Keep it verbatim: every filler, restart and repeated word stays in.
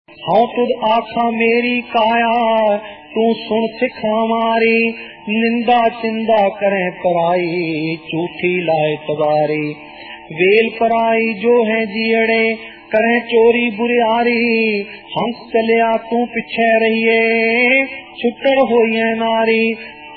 हाँ तुद आखा मेरी काया तू सुन सिख हमारी, निंदा चिंदा करें पराई झूठी लाए तबारी। वेल पराई जो है जियड़े करें चोरी बुरियारी, हंस चलिया तू पिछे रहिए छुट्टर होइए नारी।